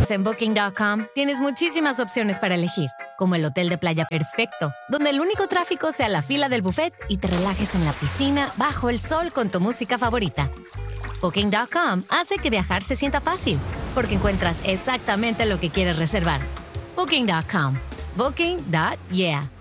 Pues en Booking.com tienes muchísimas opciones para elegir, como el hotel de playa perfecto, donde el único tráfico sea la fila del buffet y te relajes en la piscina bajo el sol con tu música favorita. Booking.com hace que viajar se sienta fácil, porque encuentras exactamente lo que quieres reservar. Booking.com. Booking.yeah.